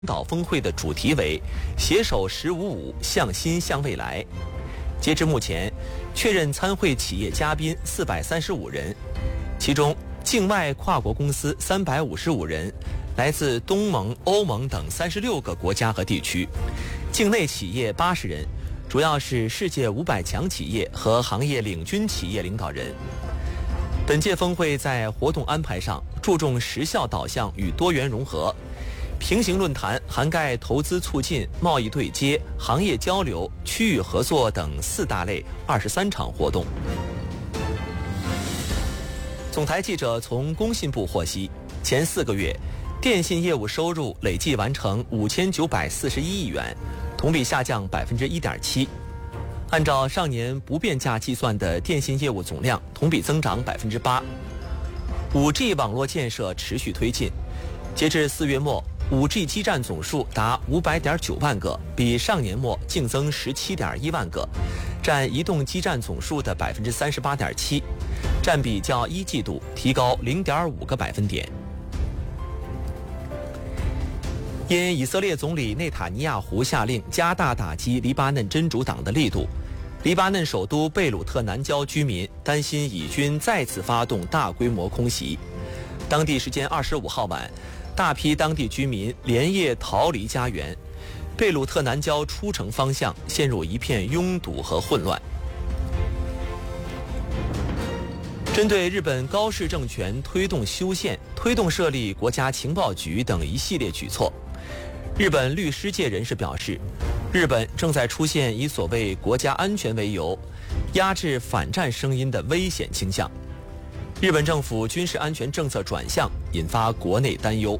岛峰会的主题为“携手1055，向心向未来”。截至目前，确认参会企业嘉宾435人，其中境外跨国公司355人，来自东盟、欧盟等36个国家和地区；境内企业80人，主要是世界500强企业和行业领军企业领导人。本届峰会在活动安排上注重实效导向与多元融合。平行论坛涵盖投资促进、贸易对接、行业交流、区域合作等4大类23场活动。总台记者从工信部获悉，前4个月，电信业务收入累计完成5941亿元，同比下降1.7%。按照上年不变价计算的电信业务总量，同比增长8%。5G 网络建设持续推进，截至4月末，5G 基站总数达500.9万个，比上年末净增17.1万个，占移动基站总数的38.7%，占比较1季度提高0.5个百分点。因以色列总理内塔尼亚胡下令加大打击黎巴嫩真主党的力度，黎巴嫩首都贝鲁特南郊居民担心以军再次发动大规模空袭。当地时间25号晚，大批当地居民连夜逃离家园，贝鲁特南郊出城方向陷入一片拥堵和混乱。针对日本高市政权推动修宪、推动设立国家情报局等一系列举措，日本律师界人士表示，日本正在出现以所谓国家安全为由，压制反战声音的危险倾向。日本政府军事安全政策转向，引发国内担忧。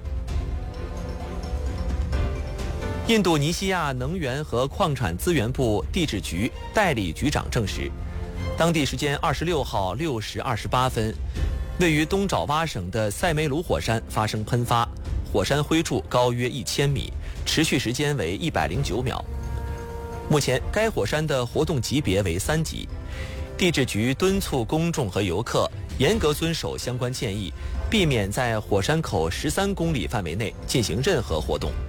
印度尼西亚能源和矿产资源部地质局代理局长证实，当地时间26号6时28分，位于东爪哇省的塞梅鲁火山发生喷发，火山灰柱高约1000米，持续时间为109秒。目前该火山的活动级别为3级，地质局敦促公众和游客严格遵守相关建议，避免在火山口13公里范围内进行任何活动。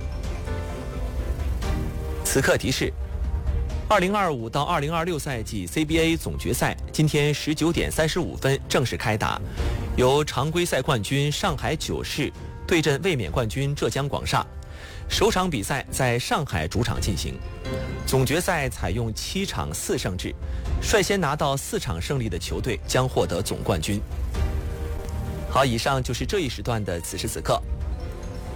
此刻提示，2025到2026赛季 CBA 总决赛今天19点35分正式开打，由常规赛冠军上海九世对阵卫冕冠军浙江广厦。首场比赛在上海主场进行。总决赛采用7场4胜制，率先拿到4场胜利的球队将获得总冠军。好，以上就是这一时段的此时此刻。